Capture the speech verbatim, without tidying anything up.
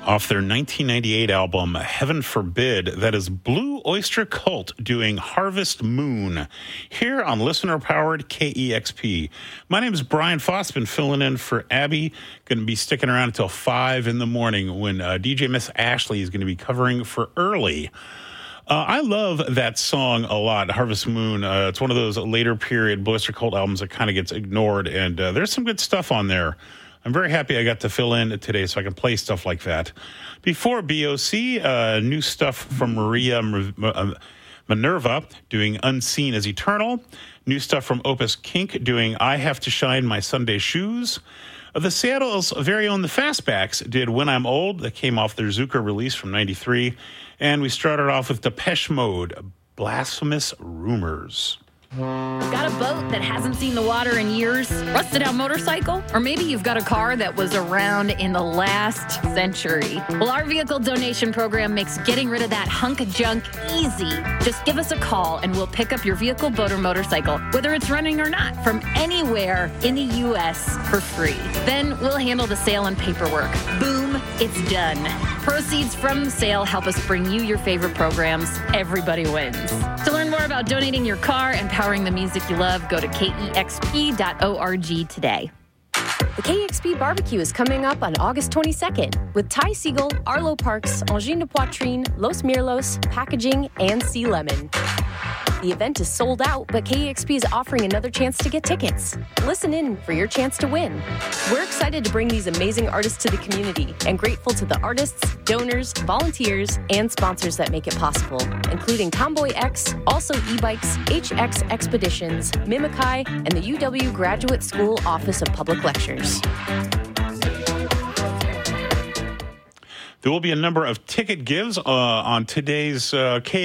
Off their nineteen ninety-eight album, Heaven Forbid, that is Blue Oyster Cult doing Harvest Moon here on listener-powered K E X P. My name is Brian Foss, been filling in for Abby. Going to be sticking around until five in the morning when uh, D J Miss Ashley is going to be covering for Early. Uh, I love that song a lot, Harvest Moon. Uh, it's one of those later period Blue Oyster Cult albums that kind of gets ignored, and uh, there's some good stuff on there. I'm very happy I got to fill in today so I can play stuff like that. Before B O C, uh, new stuff from Maria Minerva doing Unseen as Eternal. New stuff from Opus Kink doing I Have to Shine My Sunday Shoes. Uh, the Seattle's very own The Fastbacks did When I'm Old. That came off their Zucker release from ninety-three. And we started off with Depeche Mode, Blasphemous Rumors. Got a boat that hasn't seen the water in years? Rusted out motorcycle? Or maybe you've got a car that was around in the last century? Well, our vehicle donation program makes getting rid of that hunk of junk easy. Just give us a call and we'll pick up your vehicle, boat, or motorcycle, whether it's running or not, from anywhere in the U S for free. Then we'll handle the sale and paperwork. Boom, it's done. Proceeds from the sale help us bring you your favorite programs. Everybody wins. To learn more about donating your car and powering the music you love, go to K E X P dot org today. The K E X P barbecue is coming up on August twenty-second with Ty Siegel, Arlo Parks, Angine de Poitrine, Los Mirlos, Packaging, and Sea Lemon. The event is sold out, but K E X P is offering another chance to get tickets. Listen in for your chance to win. We're excited to bring these amazing artists to the community and grateful to the artists, donors, volunteers, and sponsors that make it possible, including Tomboy X, Also E-Bikes, H X Expeditions, Mimikai, and the U W Graduate School Office of Public Lectures. There will be a number of ticket gives uh, on today's uh, K